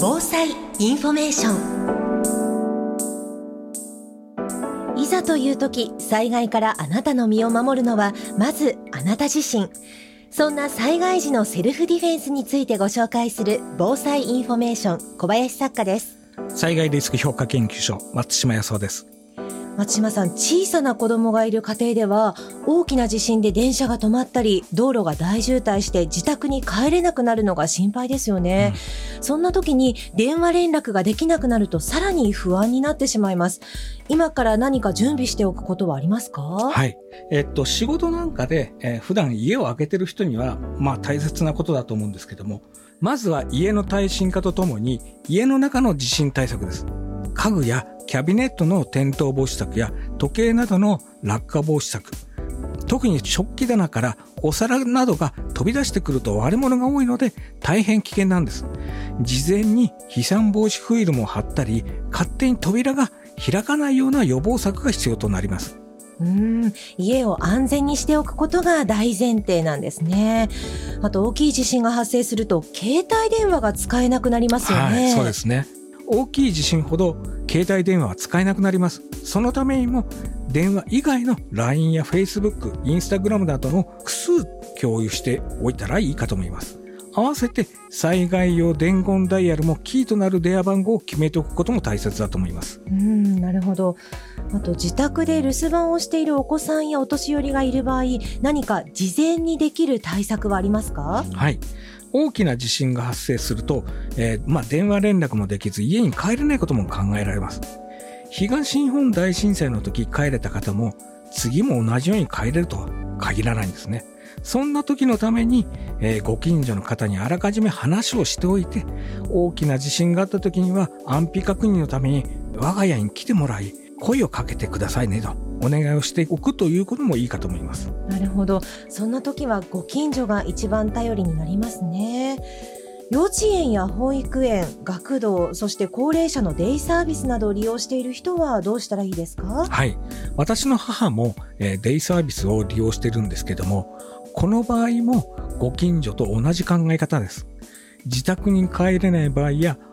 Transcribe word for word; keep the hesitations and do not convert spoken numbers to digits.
防災インフォメーション。いざという時、災害からあなたの身を守るのはまずあなた自身。そんな災害時のセルフディフェンスについてご紹介する防災インフォメーション、小林作家です。 災害リスク評価研究所、松島康夫です。 松島さん、小さな子供がいる家庭では大きな地震で電車が止まったり道路が大渋滞して自宅に帰れなくなるのが心配ですよね、うん、そんな時に電話連絡ができなくなるとさらに不安になってしまいます。今から何か準備しておくことはありますか？ はい、えっと仕事なんかで、えー、普段家を空けてる人にはまあ大切なことだと思うんですけども、まずは家の耐震化とともに家の中の地震対策です。家具やキャビネットの転倒防止策や時計などの落下防止策、特に食器棚からお皿などが飛び出してくると割れ物が多いので大変危険なんです。事前に飛散防止フィルムを貼ったり、勝手に扉が開かないような予防策が必要となります。 うーん、家を安全にしておくことが大前提なんですね。あと大きい地震が発生すると携帯電話が使えなくなりますよね。 はい、そうですね。大きい地震ほど携帯電話は使えなくなります。そのためにも電話以外の ライン や Facebook、Instagram などの複数共有しておいたらいいかと思います。合わせて災害用伝言ダイヤルもキーとなる電話番号を決めておくことも大切だと思います。 うーん、なるほど。あと自宅で留守番をしているお子さんやお年寄りがいる場合、何か事前にできる対策はありますか？ はい。大きな地震が発生すると、えー、まあ電話連絡もできず家に帰れないことも考えられます。東日本大震災の時帰れた方も次も同じように帰れるとは限らないんですね。そんな時のために、えー、ご近所の方にあらかじめ話をしておいて、大きな地震があった時には安否確認のために我が家に来てもらい声をかけてくださいねとお願いをしておくということもいいかと思います。 なるほど。そんな時はご近所が一番頼りになりますね。幼稚園や保育園、学童、そして高齢者のデイサービスなどを利用している人はどうしたらいいですか？ はい。私の母も、えー、デイサービスを利用しているんですけども、この場合もご近所と同じ考え方です。自宅に帰れない場合や